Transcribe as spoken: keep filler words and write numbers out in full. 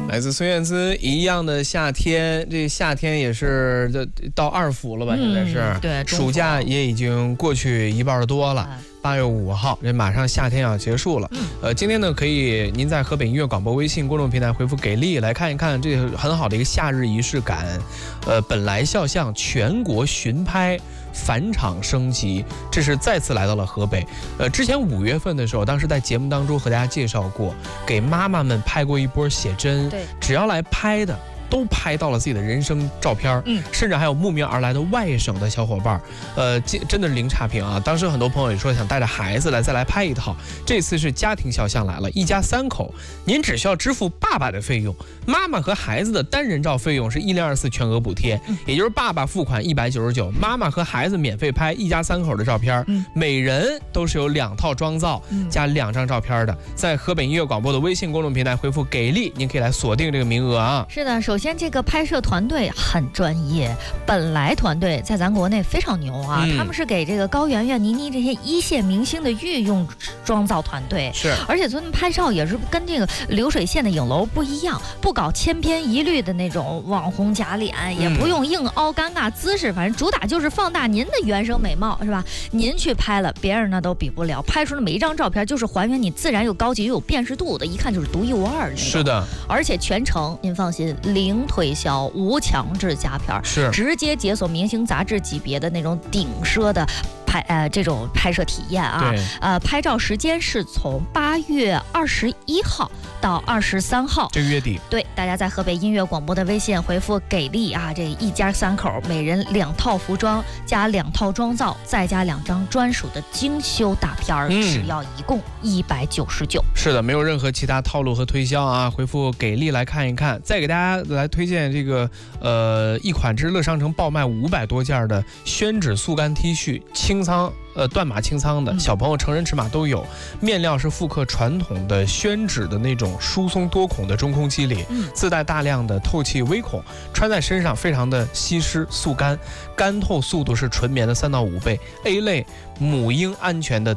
来自孙燕姿一样的夏天，这夏天也是这到二伏了吧？现在是， 嗯、对， 暑假也已经过去一半多了。嗯八月五号，这马上夏天要结束了。呃，今天呢，可以您在河北音乐广播微信公众平台回复给力来看一看，这个很好的一个夏日仪式感。呃，本来肖像全国巡拍返场升级，这是再次来到了河北。呃，之前五月份的时候，当时在节目当中和大家介绍过，给妈妈们拍过一波写真， 对， 只要来拍的。都拍到了自己的人生照片，嗯，甚至还有慕名而来的外省的小伙伴，呃，真的是零差评啊！当时很多朋友也说想带着孩子来再来拍一套，这次是家庭肖像来了，一家三口，您只需要支付爸爸的费用，妈妈和孩子的单人照费用是一零二四全额补贴，嗯、也就是爸爸付款一百九十九，妈妈和孩子免费拍一家三口的照片，嗯、每人都是有两套妆造、嗯、加两张照片的，在河北音乐广播的微信公众平台回复给力，您可以来锁定这个名额啊！ 是的，首。首先，这个拍摄团队很专业，本来团队在咱国内非常牛啊，嗯、他们是给这个高圆圆、倪妮这些一线明星的御用妆造团队， 是， 而且他们拍照也是跟这个流水线的影楼不一样，不搞千篇一律的那种网红假脸，嗯、也不用硬凹尴尬姿势，反正主打就是放大您的原生美貌，是吧？您去拍了，别人呢都比不了，拍出的每一张照片就是还原你自然又高级又有辨识度的，一看就是独一无二的。 是的， 而且全程您放心，零推销，无强制夹片， 是直接解锁明星杂志级别的那种顶奢的拍呃这种拍摄体验啊。呃，拍照时间是从八月二十一号到二十三号， 这个月底。 对，大家在河北音乐广播的微信回复给力啊，这一家三口每人两套服装加两套妆造，再加两张专属的精修大片，嗯、只要一共一百九十九。 是的，没有任何其他套路和推销啊！回复给力来看一看，再给大家来推荐这个呃一款之乐商城爆卖五百多件的宣纸速干 T 恤，清仓。呃，断码清仓的，小朋友、成人尺码都有。面料是复刻传统的宣纸的那种疏松多孔的中空肌理，嗯、自带大量的透气微孔，穿在身上非常的吸湿速干，干透速度是纯棉的三到五倍 ，A 类母婴安全的